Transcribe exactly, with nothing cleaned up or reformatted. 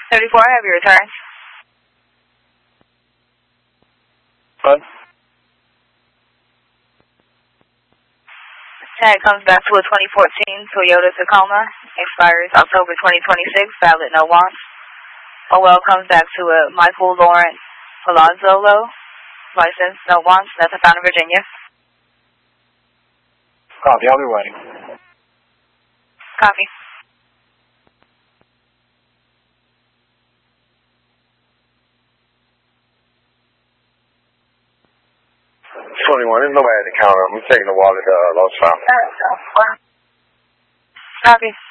thirty-four, have your return. What? Tag comes back to a twenty fourteen Toyota Tacoma. Expires October twenty twenty-six, valid no wants. Owell comes back to a Michael Lawrence Palazzolo. License, no wants, nothing found in Virginia. Copy, I'll be waiting. Copy. twenty-one, there's nobody at the counter. I'm taking the wallet, uh, lost file. Copy.